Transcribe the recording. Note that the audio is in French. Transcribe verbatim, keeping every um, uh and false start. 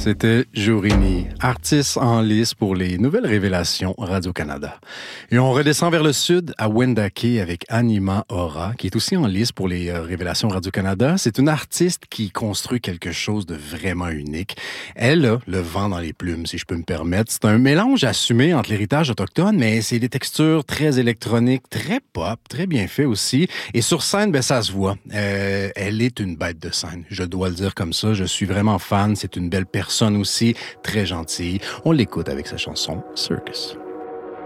C'était Jourini, artiste en lice pour les nouvelles révélations Radio-Canada. Et on redescend vers le sud à Wendake avec Anima Aura, qui est aussi en lice pour les euh, révélations Radio-Canada. C'est une artiste qui construit quelque chose de vraiment unique. Elle a le vent dans les plumes, si je peux me permettre. C'est un mélange assumé entre l'héritage autochtone, mais c'est des textures très électroniques, très pop, très bien fait aussi. Et sur scène, ben, ça se voit. Euh, elle est une bête de scène, je dois le dire comme ça. Je suis vraiment fan. C'est une belle personne aussi, très gentille. On l'écoute avec sa chanson Circus.